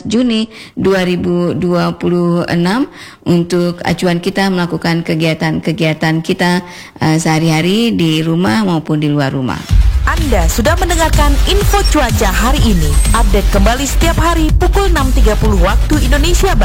Juni 2026 untuk acuan kita melakukan kegiatan-kegiatan kita sehari-hari di rumah maupun di luar rumah. Anda sudah mendengarkan info cuaca hari ini. Update kembali setiap hari pukul 6.30 waktu Indonesia Barat.